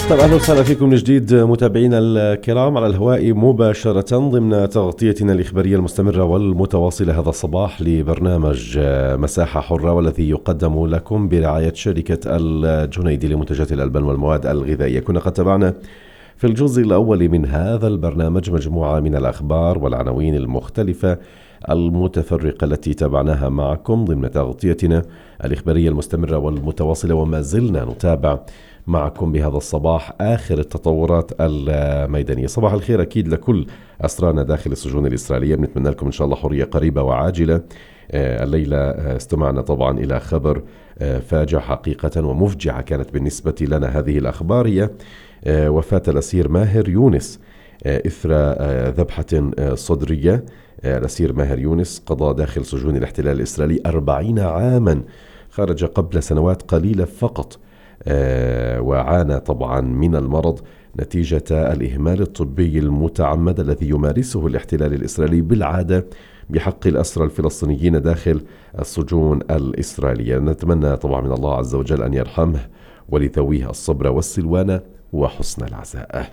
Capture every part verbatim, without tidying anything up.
طيب أهلا وسهلا فيكم من جديد متابعينا الكرام على الهواء مباشرة ضمن تغطيتنا الإخبارية المستمرة والمتواصلة هذا الصباح لبرنامج مساحة حرة، والذي يقدم لكم برعاية شركة الجنيدي لمنتجات الألبان والمواد الغذائية. كنا قد تابعنا في الجزء الأول من هذا البرنامج مجموعة من الأخبار والعناوين المختلفة المتفرقة التي تابعناها معكم ضمن تغطيتنا الإخبارية المستمرة والمتواصلة، وما زلنا نتابع معكم بهذا الصباح آخر التطورات الميدانية. صباح الخير أكيد لكل أسرانا داخل السجون الإسرائيلية، بنتمنى لكم إن شاء الله حرية قريبة وعاجلة. الليلة استمعنا طبعا إلى خبر فاجع حقيقة ومفجعة كانت بالنسبة لنا هذه الأخبار، هي وفاة الأسير ماهر يونس إثر ذبحة صدرية. الأسير ماهر يونس قضى داخل سجون الاحتلال الإسرائيلي أربعين عاما، خرج قبل سنوات قليلة فقط، وعانى طبعا من المرض نتيجة الإهمال الطبي المتعمد الذي يمارسه الاحتلال الإسرائيلي بالعادة بحق الأسرى الفلسطينيين داخل السجون الإسرائيلية. نتمنى طبعا من الله عز وجل أن يرحمه ولذويه الصبر والسلوان وحسن العزاء.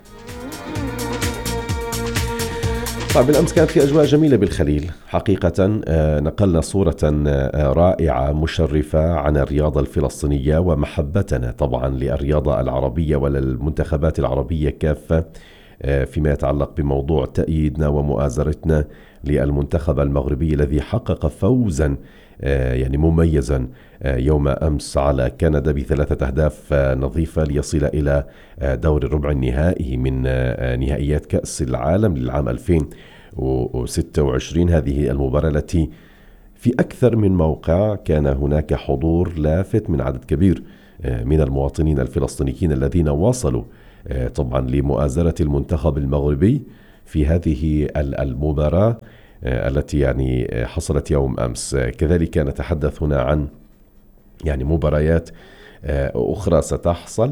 طيب بالأمس كانت في أجواء جميلة بالخليل حقيقة، نقلنا صورة رائعة مشرفة عن الرياضة الفلسطينية ومحبتنا طبعا للرياضة العربية وللمنتخبات العربية كافة فيما يتعلق بموضوع تأييدنا ومؤازرتنا للمنتخب المغربي الذي حقق فوزا يعني مميزا يوم أمس على كندا بثلاثة أهداف نظيفة ليصل إلى دور الربع النهائي من نهائيات كأس العالم للعام ألفين وستة وعشرين. هذه المباراة التي في أكثر من موقع كان هناك حضور لافت من عدد كبير من المواطنين الفلسطينيين الذين وصلوا طبعا لمؤازرة المنتخب المغربي في هذه المباراة التي يعني حصلت يوم أمس. كذلك نتحدث هنا عن يعني مباريات أخرى ستحصل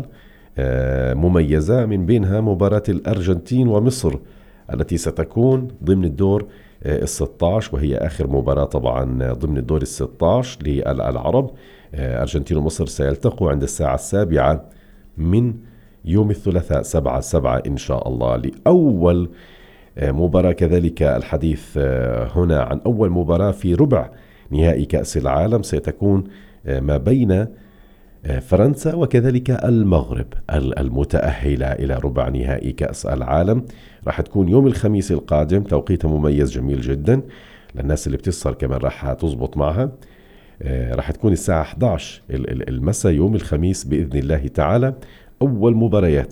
مميزة، من بينها مباراة الأرجنتين ومصر التي ستكون ضمن الدور الستة عشر، وهي آخر مباراة طبعا ضمن الدور الستة عشر للعرب. أرجنتين ومصر سيلتقوا عند الساعة السابعة من يوم الثلاثاء سبعة سبعة إن شاء الله لأول مباراة. كذلك الحديث هنا عن أول مباراة في ربع نهائي كأس العالم سيتكون ما بين فرنسا وكذلك المغرب المتأهلة إلى ربع نهائي كأس العالم. راح تكون يوم الخميس القادم، توقيتها مميز جميل جدا للناس اللي بتسهر كمان راح تزبط معها. راح تكون الساعة إحدى عشر المساء يوم الخميس بإذن الله تعالى أول مباريات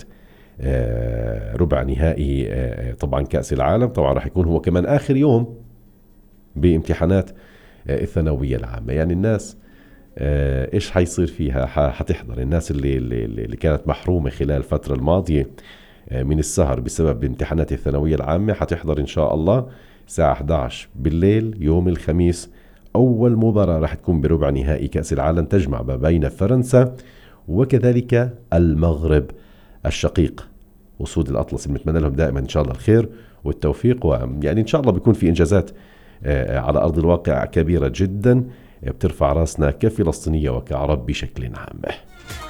ربع نهائي طبعا كأس العالم. طبعا راح يكون هو كمان آخر يوم بامتحانات الثانوية العامة، يعني الناس إيش حيصير فيها؟ حتحضر الناس اللي, اللي, اللي كانت محرومة خلال الفترة الماضية من السهر بسبب امتحانات الثانوية العامة، حتحضر إن شاء الله الساعة إحدى عشر بالليل يوم الخميس أول مباراة راح تكون بربع نهائي كأس العالم تجمع ما بين فرنسا وكذلك المغرب الشقيق. وسود الأطلس بنتمنى لهم دائما إن شاء الله الخير والتوفيق، ويعني إن شاء الله بيكون في إنجازات على أرض الواقع كبيرة جدا بترفع راسنا كفلسطينية وكعرب بشكل عام.